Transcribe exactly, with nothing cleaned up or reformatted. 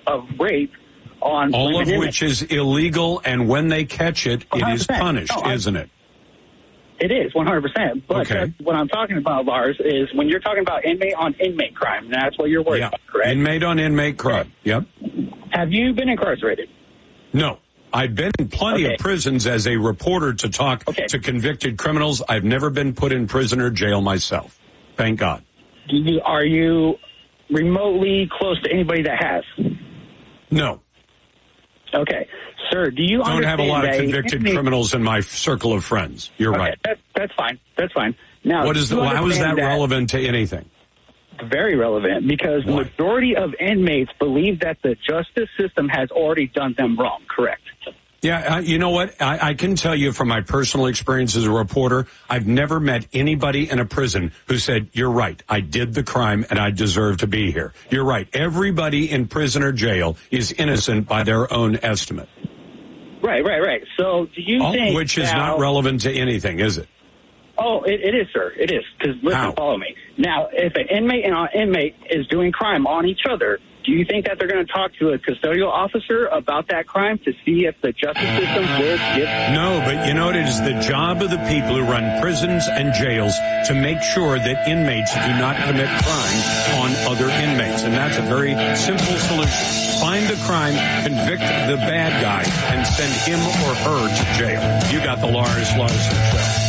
of rape on all of women which inmates. is illegal, and when they catch it, it is punished, No, I- isn't it? It is, one hundred percent. But Okay. that's what I'm talking about, Lars, is when you're talking about inmate on inmate crime, and that's what you're worried Yeah. about, correct? Inmate on inmate crime. Yep. Have you been incarcerated? No. I've been in plenty Okay. of prisons as a reporter to talk Okay. to convicted criminals. I've never been put in prison or jail myself. Thank God. Do you, are you remotely close to anybody that has? No. Okay. Sir, do you Don't understand have a lot of that convicted inmate- criminals in my f- circle of friends. You're Okay, right. That, that's fine. That's fine. Now, What is do the, you how is that, understand relevant to anything? Very relevant, because the Why? majority of inmates believe that the justice system has already done them wrong, correct? Yeah, uh, you know what? I, I can tell you from my personal experience as a reporter, I've never met anybody in a prison who said, you're right, I did the crime and I deserve to be here. You're right. Everybody in prison or jail is innocent by their own estimate. Right, right, right. So do you All, think which is now, not relevant to anything, is it? Oh, it, it is, sir. It is. Because listen, How? follow me. Now, if an inmate and an inmate is doing crime on each other, do you think that they're going to talk to a custodial officer about that crime to see if the justice system will give? No, but you know what? It is the job of the people who run prisons and jails to make sure that inmates do not commit crimes on other inmates. And that's a very simple solution. Find the crime, convict the bad guy, and send him or her to jail. You got the Lars Larson Show.